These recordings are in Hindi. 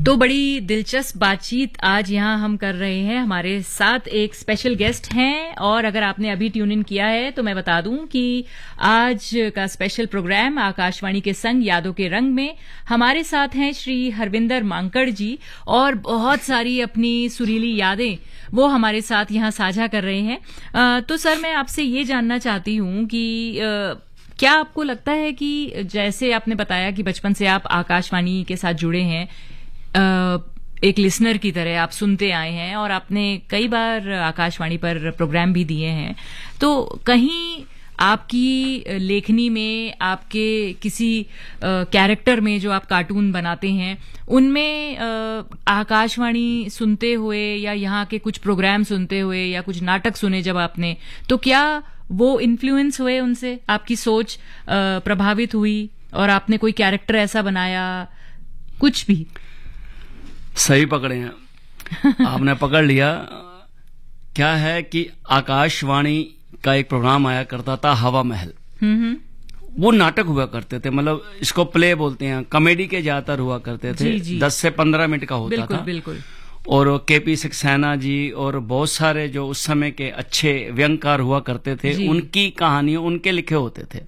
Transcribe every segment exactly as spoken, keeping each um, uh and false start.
तो बड़ी दिलचस्प बातचीत आज यहाँ हम कर रहे हैं। हमारे साथ एक स्पेशल गेस्ट हैं और अगर आपने अभी ट्यून इन किया है तो मैं बता दूं कि आज का स्पेशल प्रोग्राम आकाशवाणी के संग यादों के रंग में हमारे साथ हैं श्री हरविंदर मांकड़ जी और बहुत सारी अपनी सुरीली यादें वो हमारे साथ यहाँ साझा कर रहे हैं। आ, तो सर मैं आपसे ये जानना चाहती हूँ कि आ, क्या आपको लगता है कि जैसे आपने बताया कि बचपन से आप आकाशवाणी के साथ जुड़े हैं, एक लिसनर की तरह आप सुनते आए हैं और आपने कई बार आकाशवाणी पर प्रोग्राम भी दिए हैं, तो कहीं आपकी लेखनी में, आपके किसी कैरेक्टर में जो आप कार्टून बनाते हैं उनमें आकाशवाणी सुनते हुए या यहाँ के कुछ प्रोग्राम सुनते हुए या कुछ नाटक सुने जब आपने, तो क्या वो इन्फ्लुएंस हुए उनसे, आपकी सोच प्रभावित हुई और आपने कोई कैरेक्टर ऐसा बनाया, कुछ भी? सही पकड़े हैं आपने, पकड़ लिया। क्या है कि आकाशवाणी का एक प्रोग्राम आया करता था हवा महल। वो नाटक हुआ करते थे, मतलब इसको प्ले बोलते हैं, कॉमेडी के ज्यादातर हुआ करते थे। जी, जी। दस से पंद्रह मिनट का होता बिल्कुल, था। बिल्कुल। और के पी सक्सेना जी और बहुत सारे जो उस समय के अच्छे व्यंगकार हुआ करते थे, उनकी कहानियां उनके लिखे होते थे।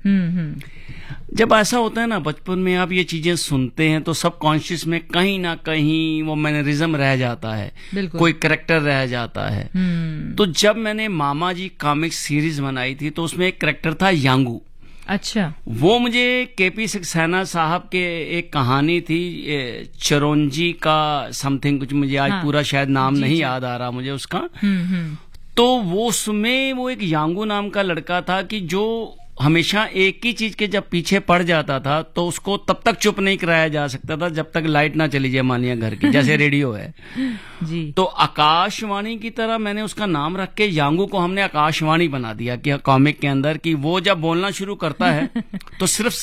जब ऐसा होता है ना बचपन में, आप ये चीजें सुनते हैं तो सब कॉन्शियस में कहीं ना कहीं वो मैनरिज्म रह जाता है, कोई कैरेक्टर रह जाता है। तो जब मैंने मामा जी कॉमिक सीरीज बनाई थी तो उसमें एक कैरेक्टर था यांगू। अच्छा। वो मुझे केपी सक्सेना साहब के एक कहानी थी चिरौंजी का समथिंग कुछ, मुझे आज हाँ। पूरा शायद नाम जी, नहीं जी। याद आ रहा मुझे उसका। हुँ, हुँ। तो वो उसमें वो एक यांगू नाम का लड़का था कि जो हमेशा एक ही चीज के जब पीछे पड़ जाता था तो उसको तब तक चुप नहीं कराया जा सकता था जब तक लाइट ना चली जाए मानिए घर की, जैसे रेडियो है जी। तो आकाशवाणी की तरह मैंने उसका नाम रख के यांगू को हमने आकाशवाणी बना दिया कि कॉमिक के अंदर, कि वो जब बोलना शुरू करता है तो सिर्फ